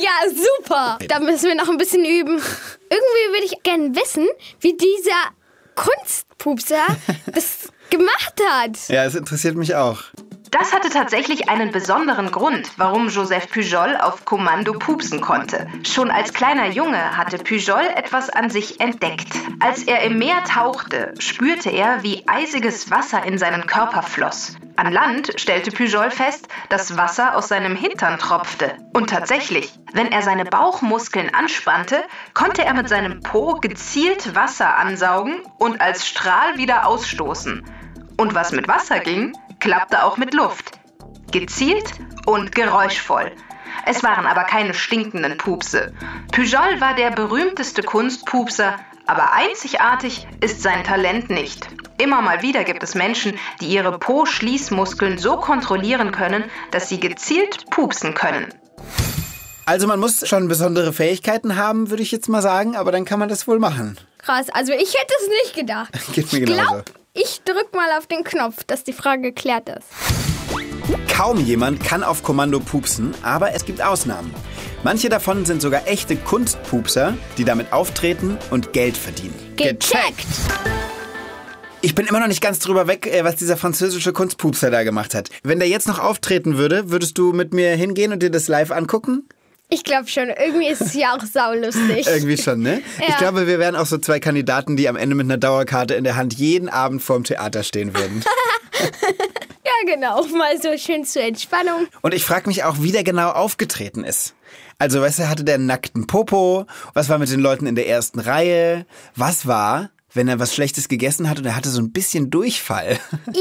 Ja, super. Da müssen wir noch ein bisschen üben. Irgendwie würde ich gerne wissen, wie dieser Kunstpupser das gemacht hat. Ja, es interessiert mich auch. Das hatte tatsächlich einen besonderen Grund, warum Joseph Pujol auf Kommando pupsen konnte. Schon als kleiner Junge hatte Pujol etwas an sich entdeckt. Als er im Meer tauchte, spürte er, wie eisiges Wasser in seinen Körper floss. An Land stellte Pujol fest, dass Wasser aus seinem Hintern tropfte. Und tatsächlich, wenn er seine Bauchmuskeln anspannte, konnte er mit seinem Po gezielt Wasser ansaugen und als Strahl wieder ausstoßen. Und was mit Wasser ging, klappte auch mit Luft. Gezielt und geräuschvoll. Es waren aber keine stinkenden Pupse. Pujol war der berühmteste Kunstpupser, aber einzigartig ist sein Talent nicht. Immer mal wieder gibt es Menschen, die ihre Po-Schließmuskeln so kontrollieren können, dass sie gezielt pupsen können. Also man muss schon besondere Fähigkeiten haben, würde ich jetzt mal sagen, aber dann kann man das wohl machen. Krass, also ich hätte es nicht gedacht. Geht mir genauso. Ich drück mal auf den Knopf, dass die Frage geklärt ist. Kaum jemand kann auf Kommando pupsen, aber es gibt Ausnahmen. Manche davon sind sogar echte Kunstpupser, die damit auftreten und Geld verdienen. Gecheckt! Ich bin immer noch nicht ganz drüber weg, was dieser französische Kunstpupser da gemacht hat. Wenn der jetzt noch auftreten würde, würdest du mit mir hingehen und dir das live angucken? Ich glaube schon. Irgendwie ist es ja auch saulustig. Irgendwie schon, ne? Ja. Ich glaube, wir wären auch so zwei Kandidaten, die am Ende mit einer Dauerkarte in der Hand jeden Abend vorm Theater stehen würden. Ja, genau. Mal so schön zur Entspannung. Und ich frage mich auch, wie der genau aufgetreten ist. Also, weißt du, hatte der einen nackten Popo? Was war mit den Leuten in der ersten Reihe? Was war, wenn er was Schlechtes gegessen hat und er hatte so ein bisschen Durchfall?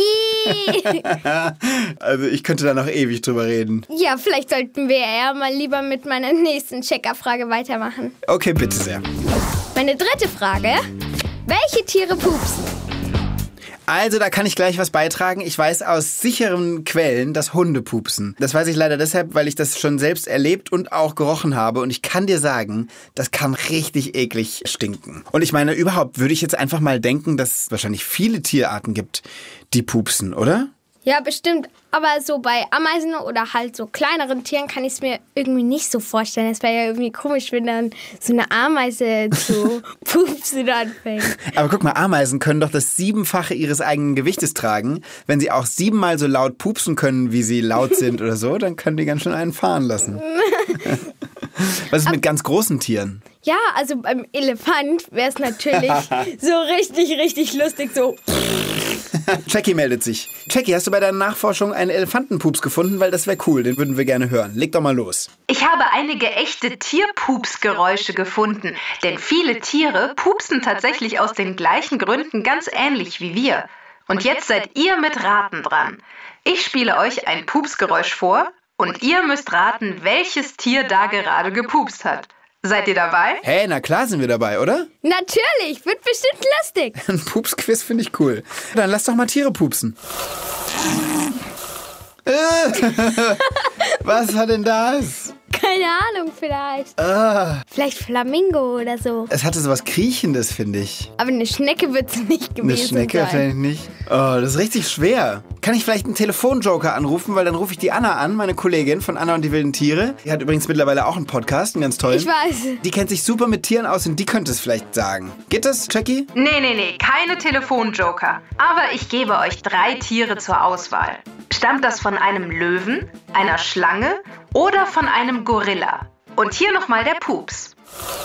Also, ich könnte da noch ewig drüber reden. Ja, vielleicht sollten wir ja mal lieber mit meiner nächsten Checkerfrage weitermachen. Okay, bitte sehr. Meine dritte Frage. Welche Tiere pupsen? Also, da kann ich gleich was beitragen. Ich weiß aus sicheren Quellen, dass Hunde pupsen. Das weiß ich leider deshalb, weil ich das schon selbst erlebt und auch gerochen habe. Und ich kann dir sagen, das kann richtig eklig stinken. Und ich meine, überhaupt würde ich jetzt einfach mal denken, dass es wahrscheinlich viele Tierarten gibt, die pupsen, oder? Ja, bestimmt. Aber so bei Ameisen oder halt so kleineren Tieren kann ich es mir irgendwie nicht so vorstellen. Es wäre ja irgendwie komisch, wenn dann so eine Ameise zu pupsen anfängt. Aber guck mal, Ameisen können doch das 7-fache ihres eigenen Gewichtes tragen. Wenn sie auch 7-mal so laut pupsen können, wie sie laut sind oder so, dann können die ganz schön einen fahren lassen. Was ist mit ganz großen Tieren? Ja, also beim Elefant wäre es natürlich so richtig lustig, so... Jackie meldet sich. Jackie, hast du bei deiner Nachforschung einen Elefantenpups gefunden? Weil das wäre cool, den würden wir gerne hören. Leg doch mal los. Ich habe einige echte Tierpupsgeräusche gefunden, denn viele Tiere pupsen tatsächlich aus den gleichen Gründen ganz ähnlich wie wir. Und jetzt seid ihr mit Raten dran. Ich spiele euch ein Pupsgeräusch vor und ihr müsst raten, welches Tier da gerade gepupst hat. Seid ihr dabei? Hey, na klar sind wir dabei, oder? Natürlich, wird bestimmt lustig. Ein Pupsquiz finde ich cool. Dann lass doch mal Tiere pupsen. Was war denn das? Keine Ahnung, vielleicht. Vielleicht Flamingo oder so. Es hatte sowas Kriechendes, finde ich. Aber eine Schnecke wird es nicht gewesen Eine Schnecke sein. vielleicht nicht. Oh, das ist richtig schwer. Kann ich vielleicht einen Telefonjoker anrufen, weil dann rufe ich die Anna an, meine Kollegin von Anna und die wilden Tiere. Die hat übrigens mittlerweile auch einen Podcast, einen ganz tollen. Ich weiß. Die kennt sich super mit Tieren aus und die könnte es vielleicht sagen. Geht das, Jackie? Nee, keine Telefonjoker. Aber ich gebe euch 3 Tiere zur Auswahl. Stammt das von einem Löwen, einer Schlange oder von einem Gorilla? Und hier nochmal der Pups.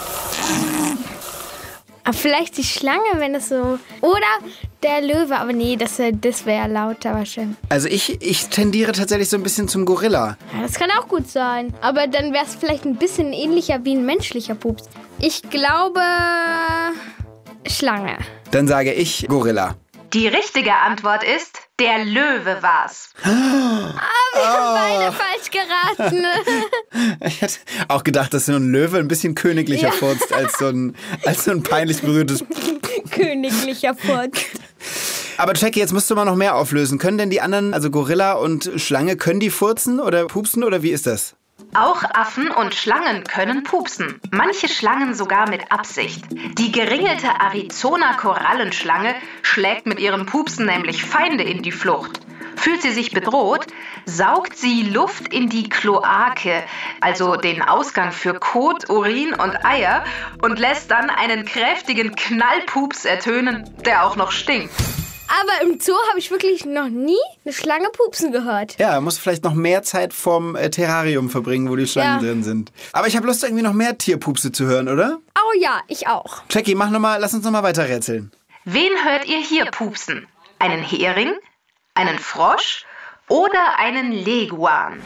Aber vielleicht die Schlange, wenn das so... Oder der Löwe, aber nee, das wäre lauter wahrscheinlich. Also ich tendiere tatsächlich so ein bisschen zum Gorilla. Ja, das kann auch gut sein. Aber dann wäre es vielleicht ein bisschen ähnlicher wie ein menschlicher Pups. Ich glaube... Schlange. Dann sage ich Gorilla. Die richtige Antwort ist, der Löwe war's. Wir haben beide falsch geraten. Ich hätte auch gedacht, dass so ein Löwe ein bisschen königlicher furzt als so ein peinlich berührtes... Königlicher Furz. Aber Jackie, jetzt musst du mal noch mehr auflösen. Können denn die anderen, also Gorilla und Schlange, können die furzen oder pupsen oder wie ist das? Auch Affen und Schlangen können pupsen. Manche Schlangen sogar mit Absicht. Die geringelte Arizona-Korallenschlange schlägt mit ihren Pupsen nämlich Feinde in die Flucht. Fühlt sie sich bedroht, saugt sie Luft in die Kloake, also den Ausgang für Kot, Urin und Eier, und lässt dann einen kräftigen Knallpups ertönen, der auch noch stinkt. Aber im Zoo habe ich wirklich noch nie eine Schlange pupsen gehört. Ja, musst vielleicht noch mehr Zeit vorm Terrarium verbringen, wo die Schlangen drin sind. Aber ich habe Lust, irgendwie noch mehr Tierpupse zu hören, oder? Oh ja, ich auch. Jackie, lass uns noch mal weiter rätseln. Wen hört ihr hier pupsen? Einen Hering? Einen Frosch? Oder einen Leguan?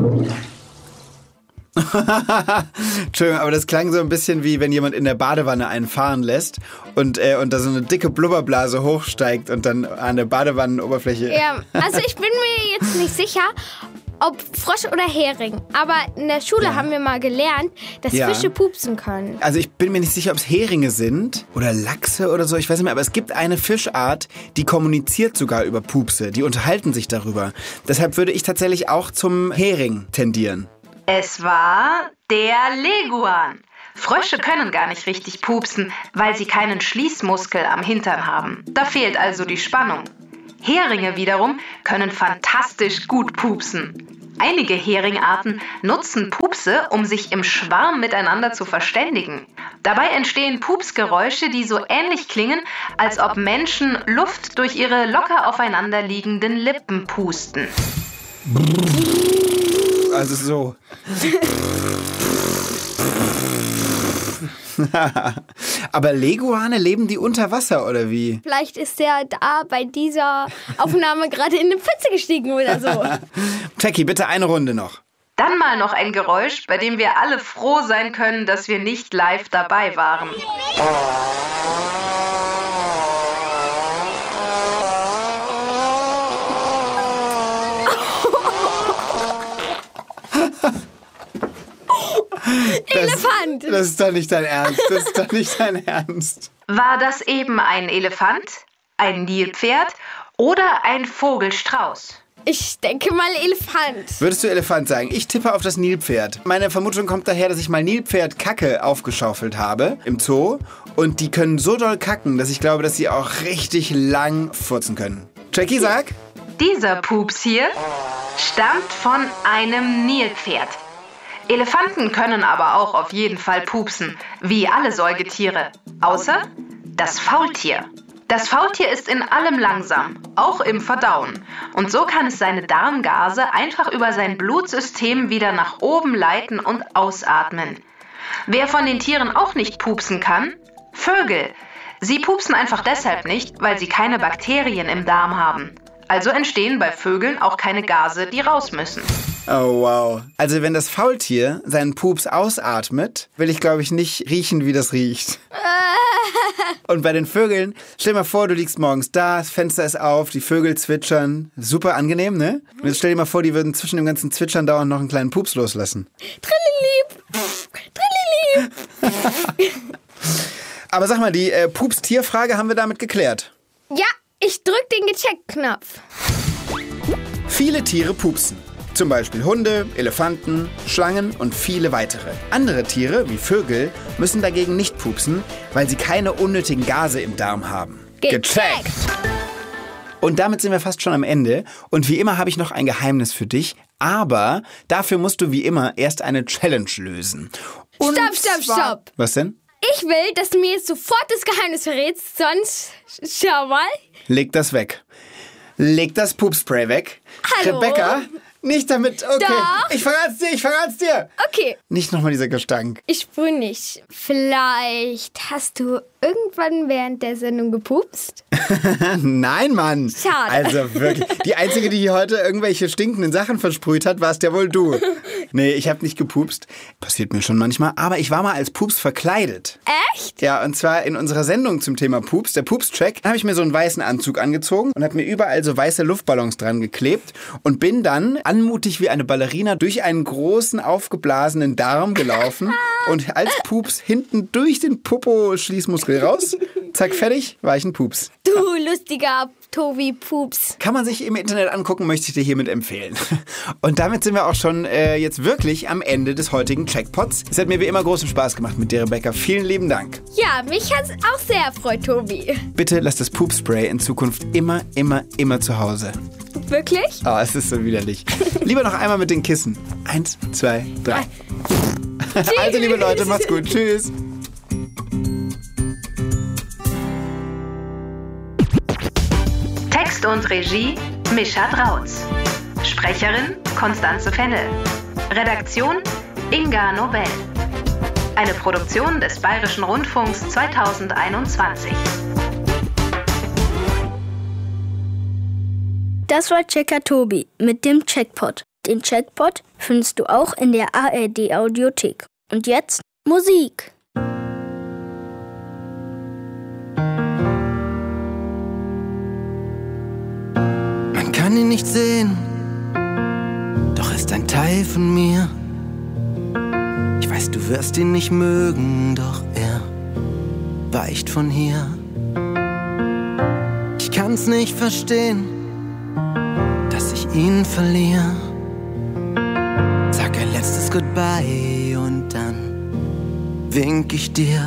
Entschuldigung, aber das klang so ein bisschen wie, wenn jemand in der Badewanne einen fahren lässt und da so eine dicke Blubberblase hochsteigt und dann an der Badewannenoberfläche... Ja, also ich bin mir jetzt nicht sicher, ob Frosch oder Hering. Aber in der Schule haben wir mal gelernt, dass Fische pupsen können. Also ich bin mir nicht sicher, ob es Heringe sind oder Lachse oder so, ich weiß nicht mehr. Aber es gibt eine Fischart, die kommuniziert sogar über Pupse. Die unterhalten sich darüber. Deshalb würde ich tatsächlich auch zum Hering tendieren. Es war der Leguan. Frösche können gar nicht richtig pupsen, weil sie keinen Schließmuskel am Hintern haben. Da fehlt also die Spannung. Heringe wiederum können fantastisch gut pupsen. Einige Heringarten nutzen Pupse, um sich im Schwarm miteinander zu verständigen. Dabei entstehen Pupsgeräusche, die so ähnlich klingen, als ob Menschen Luft durch ihre locker aufeinander liegenden Lippen pusten. Also so. Aber Leguane, leben die unter Wasser oder wie? Vielleicht ist der da bei dieser Aufnahme gerade in eine Pfütze gestiegen oder so. Jackie, bitte eine Runde noch. Dann mal noch ein Geräusch, bei dem wir alle froh sein können, dass wir nicht live dabei waren. Elefant! Das ist doch nicht dein Ernst. Das ist doch nicht dein Ernst. War das eben ein Elefant, ein Nilpferd oder ein Vogelstrauß? Ich denke mal Elefant. Würdest du Elefant sagen? Ich tippe auf das Nilpferd. Meine Vermutung kommt daher, dass ich mal Nilpferd-Kacke aufgeschaufelt habe im Zoo. Und die können so doll kacken, dass ich glaube, dass sie auch richtig lang furzen können. Jackie, sag. Dieser Pups hier stammt von einem Nilpferd. Elefanten können aber auch auf jeden Fall pupsen, wie alle Säugetiere, außer das Faultier. Das Faultier ist in allem langsam, auch im Verdauen. Und so kann es seine Darmgase einfach über sein Blutsystem wieder nach oben leiten und ausatmen. Wer von den Tieren auch nicht pupsen kann? Vögel. Sie pupsen einfach deshalb nicht, weil sie keine Bakterien im Darm haben. Also entstehen bei Vögeln auch keine Gase, die raus müssen. Oh, wow. Also wenn das Faultier seinen Pups ausatmet, will ich, glaube ich, nicht riechen, wie das riecht. Und bei den Vögeln, stell dir mal vor, du liegst morgens da, das Fenster ist auf, die Vögel zwitschern. Super angenehm, ne? Und jetzt stell dir mal vor, die würden zwischen dem ganzen Zwitschern dauernd noch einen kleinen Pups loslassen. Trillilieb! Trillilieb! Aber sag mal, die Pups-Tier-Frage haben wir damit geklärt. Ja, ich drück den Gecheckt-Knopf. Viele Tiere pupsen. Zum Beispiel Hunde, Elefanten, Schlangen und viele weitere. Andere Tiere, wie Vögel, müssen dagegen nicht pupsen, weil sie keine unnötigen Gase im Darm haben. Gecheckt! Und damit sind wir fast schon am Ende. Und wie immer habe ich noch ein Geheimnis für dich. Aber dafür musst du wie immer erst eine Challenge lösen. Und Stopp! Was denn? Ich will, dass du mir jetzt sofort das Geheimnis verrätst, sonst... Schau mal. Leg das weg. Leg das Pupspray weg. Hallo? Rebecca, nicht damit. Okay. Doch. Ich verrat's dir. Okay. Nicht nochmal dieser Gestank. Ich sprühe nicht. Vielleicht hast du irgendwann während der Sendung gepupst? Nein, Mann. Schade. Also wirklich. Die Einzige, die hier heute irgendwelche stinkenden Sachen versprüht hat, warst ja wohl du. Nee, ich habe nicht gepupst. Passiert mir schon manchmal. Aber ich war mal als Pups verkleidet. Echt? Ja, und zwar in unserer Sendung zum Thema Pups, der Pups-Track, habe ich mir so einen weißen Anzug angezogen und habe mir überall so weiße Luftballons dran geklebt und bin dann anmutig wie eine Ballerina durch einen großen, aufgeblasenen Darm gelaufen und als Pups hinten durch den Popo-Schließmuskel raus. Zack, fertig, war ich ein Pups. Du lustiger Tobi Pups. Kann man sich im Internet angucken, möchte ich dir hiermit empfehlen. Und damit sind wir auch schon jetzt wirklich am Ende des heutigen Checkpots. Es hat mir wie immer großen Spaß gemacht mit dir, Rebecca. Vielen lieben Dank. Ja, mich hat's auch sehr erfreut, Tobi. Bitte lass das Pupspray in Zukunft immer zu Hause. Wirklich? Oh, es ist so widerlich. Lieber noch einmal mit den Kissen. 1, 2, 3. Also, liebe Leute, macht's gut. Tschüss. Text und Regie Mischa Drautz. Sprecherin Constanze Fennel. Redaktion Inga Nobel. Eine Produktion des Bayerischen Rundfunks 2021. Das war Checker Tobi mit dem Checkpot. Den Checkpot findest du auch in der ARD Audiothek. Und jetzt Musik. Man kann ihn nicht sehen, doch ist ein Teil von mir. Ich weiß, du wirst ihn nicht mögen, doch er weicht von hier. Ich kann's nicht verstehen, dass ich ihn verliere. Sag ein letztes Goodbye und dann wink ich dir.